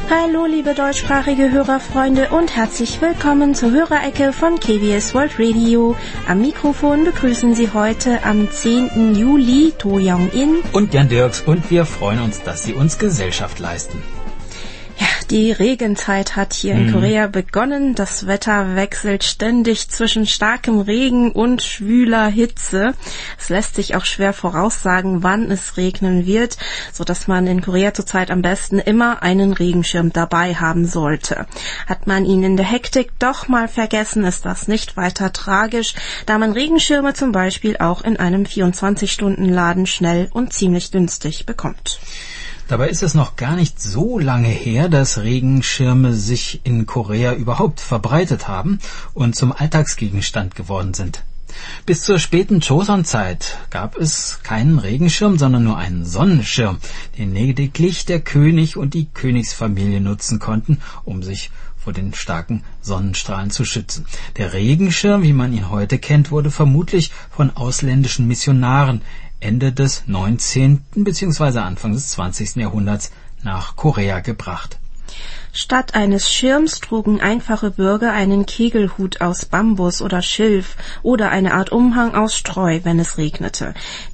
Hallo liebe deutschsprachige Hörerfreunde und herzlich willkommen zur Hörerecke von KBS World Radio. Am Mikrofon begrüßen Sie heute am 10. Juli To Young-in und Jan Dirks und wir freuen uns, dass Sie uns Gesellschaft leisten. Ja, die Regenzeit hat hier in Korea begonnen. Das Wetter wechselt ständig zwischen starkem Regen und schwüler Hitze. Es lässt sich auch schwer voraussagen, wann es regnen wird, so dass man in Korea zurzeit am besten immer einen Regenschirm dabei haben sollte. Hat man ihn in der Hektik doch mal vergessen, ist das nicht weiter tragisch, da man Regenschirme zum Beispiel auch in einem 24-Stunden-Laden schnell und ziemlich günstig bekommt. Dabei ist es noch gar nicht so lange her, dass Regenschirme sich in Korea überhaupt verbreitet haben und zum Alltagsgegenstand geworden sind. Bis zur späten Joseon-Zeit gab es keinen Regenschirm, sondern nur einen Sonnenschirm, den lediglich der König und die Königsfamilie nutzen konnten, um sich vor den starken Sonnenstrahlen zu schützen. Der Regenschirm, wie man ihn heute kennt, wurde vermutlich von ausländischen Missionaren Ende des 19. bzw. Anfang des 20. Jahrhunderts nach Korea gebracht. Statt eines Schirms trugen einfache Bürger einen Kegelhut aus Bambus oder Schilf oder eine Art Umhang aus Streu, wenn es regnete.